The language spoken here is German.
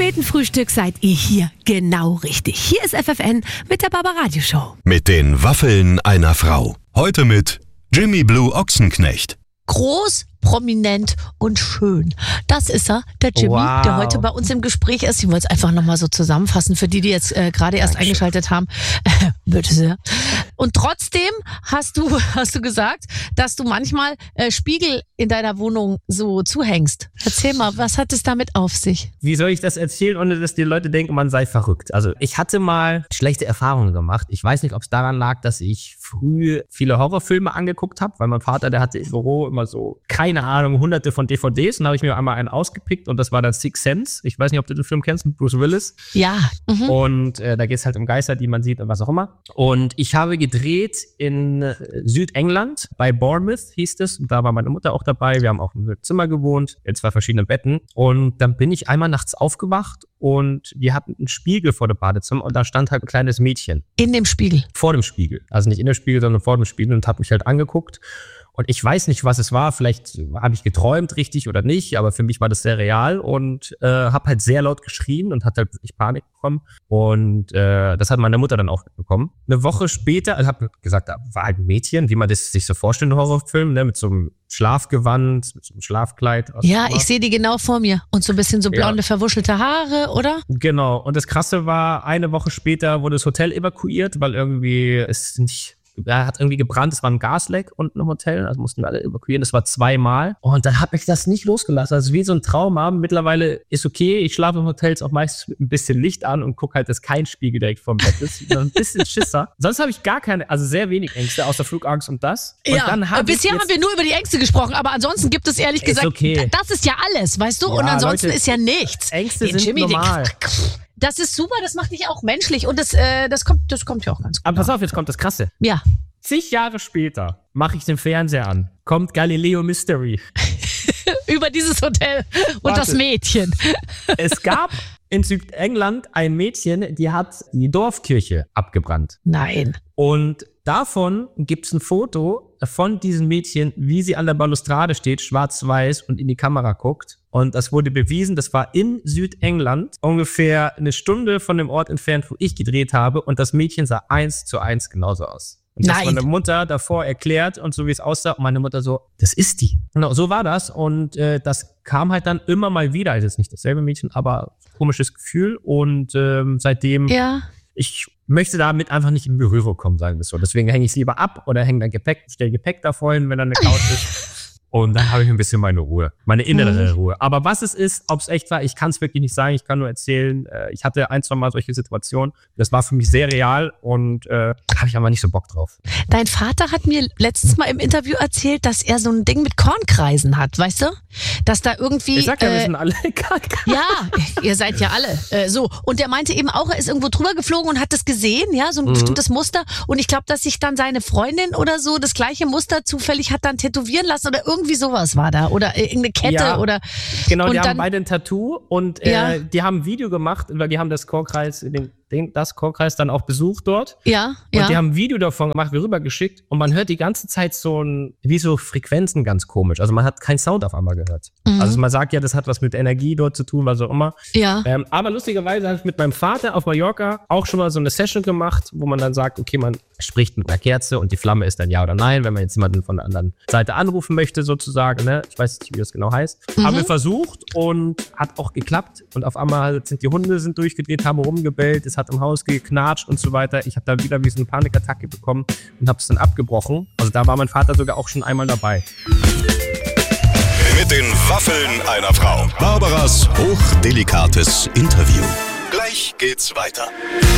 späten Frühstück seid ihr hier genau richtig. Hier ist FFN mit der Barbaradio Show. Mit den Waffeln einer Frau. Heute mit Jimmy Blue Ochsenknecht. Groß, prominent und schön. Das ist er, der Jimmy, der heute bei uns im Gespräch ist. Ich wollte es einfach nochmal so zusammenfassen für die jetzt gerade erst eingeschaltet haben. Bitte sehr. Und trotzdem hast du gesagt, dass du manchmal Spiegel in deiner Wohnung so zuhängst. Erzähl mal, was hat es damit auf sich? Wie soll ich das erzählen, ohne dass die Leute denken, man sei verrückt? Also ich hatte mal schlechte Erfahrungen gemacht. Ich weiß nicht, ob es daran lag, dass ich früh viele Horrorfilme angeguckt habe, weil mein Vater, der hatte im Büro immer so, keine Ahnung, hunderte von DVDs. Und dann habe ich mir einmal einen ausgepickt und das war dann Sixth Sense. Ich weiß nicht, ob du den Film kennst, mit Bruce Willis. Ja. Mhm. Und da geht es halt um Geister, die man sieht und was auch immer. Und ich habe gedreht in Südengland, bei Bournemouth hieß es. Und da war meine Mutter auch dabei. Wir haben auch im Zimmer gewohnt, in 2 verschiedenen Betten. Und dann bin ich einmal nachts aufgewacht und wir hatten einen Spiegel vor dem Badezimmer und da stand halt ein kleines Mädchen. In dem Spiegel? Vor dem Spiegel. Also nicht in dem Spiegel, sondern vor dem Spiegel und hat mich halt angeguckt. Und ich weiß nicht, was es war. Vielleicht habe ich geträumt, richtig oder nicht. Aber für mich war das sehr real und habe halt sehr laut geschrien und hatte halt wirklich Panik bekommen. Und das hat meine Mutter dann auch bekommen. Eine Woche später, also habe gesagt, da war halt ein Mädchen, wie man das sich so vorstellt in Horrorfilmen, ne, mit so einem Schlafgewand, mit so einem Schlafkleid. Ja, ich sehe die genau vor mir. Und so ein bisschen so blonde, verwuschelte Haare, oder? Genau. Und das Krasse war, eine Woche später wurde das Hotel evakuiert, weil irgendwie es nicht... Er hat irgendwie gebrannt, es war ein Gasleck unten im Hotel, also mussten wir alle evakuieren, das war 2-mal. Und dann habe ich das nicht losgelassen, also wie so ein Trauma. Mittlerweile ist okay, ich schlafe im Hotel auch meistens mit ein bisschen Licht an und gucke halt, dass kein Spiegel direkt vorm Bett ist. Ein bisschen Schisser. Sonst habe ich gar keine, also sehr wenig Ängste, außer Flugangst und das. Und ja, dann bisher haben wir nur über die Ängste gesprochen, aber ansonsten gibt es ehrlich gesagt, okay. Das ist ja alles, weißt du? Ja, und ansonsten Leute, ist ja nichts. Ängste sind Jimmy, normal. Das ist super, das macht dich auch menschlich und das kommt ja auch ganz gut. Aber pass auf, jetzt kommt das Krasse. Ja. 10 Jahre später mache ich den Fernseher an, kommt Galileo Mystery. Über dieses Hotel und das Mädchen. Es gab in Südengland ein Mädchen, die hat die Dorfkirche abgebrannt. Nein. Und davon gibt es ein Foto von diesem Mädchen, wie sie an der Balustrade steht, schwarz-weiß und in die Kamera guckt. Und das wurde bewiesen, das war in Südengland, ungefähr eine Stunde von dem Ort entfernt, wo ich gedreht habe. Und das Mädchen sah 1:1 genauso aus. Und das meine Mutter davor erklärt und so wie es aussah. Und meine Mutter so, das ist die. Genau, so war das. Und das kam halt dann immer mal wieder. Also jetzt nicht dasselbe Mädchen, aber komisches Gefühl. Und seitdem, ich möchte damit einfach nicht in Berührung kommen, sagen wir es so. Deswegen hänge ich es lieber ab oder hänge dann stell Gepäck da vorhin, wenn da eine Couch ist. Und dann habe ich ein bisschen meine Ruhe, meine innere Ruhe. Aber was es ist, ob es echt war, ich kann es wirklich nicht sagen. Ich kann nur erzählen, ich hatte 1-2 Mal solche Situationen. Das war für mich sehr real und habe ich aber nicht so Bock drauf. Dein Vater hat mir letztens mal im Interview erzählt, dass er so ein Ding mit Kornkreisen hat, weißt du? Dass da irgendwie... Ich sag ja, wir sind alle Ja, ihr seid ja alle so. Und der meinte eben auch, er ist irgendwo drüber geflogen und hat das gesehen, ja, so ein bestimmtes Muster. Und ich glaube, dass sich dann seine Freundin oder so das gleiche Muster zufällig hat dann tätowieren lassen oder irgendwie sowas war da. Oder irgendeine Kette oder... Genau, die haben beide ein Tattoo und die haben ein Video gemacht, weil die haben das Kornkreis, das Kornkreis dann auch besucht dort. Ja. Und die haben ein Video davon gemacht, rübergeschickt und man hört die ganze Zeit wie so Frequenzen ganz komisch. Also man hat keinen Sound auf einmal gehört. Also man sagt ja, das hat was mit Energie dort zu tun, was auch immer. Ja. Aber lustigerweise habe ich mit meinem Vater auf Mallorca auch schon mal so eine Session gemacht, wo man dann sagt, okay, man spricht mit einer Kerze und die Flamme ist dann ja oder nein, wenn man jetzt jemanden von der anderen Seite anrufen möchte sozusagen. Ne? Ich weiß nicht, wie das genau heißt. Haben wir versucht und hat auch geklappt. Und auf einmal sind die Hunde durchgedreht, haben rumgebellt, es hat im Haus geknatscht und so weiter. Ich habe da wieder wie so eine Panikattacke bekommen und habe es dann abgebrochen. Also da war mein Vater sogar auch schon einmal dabei. Mit den Waffeln einer Frau. Barbaras hochdelikates Interview. Gleich geht's weiter.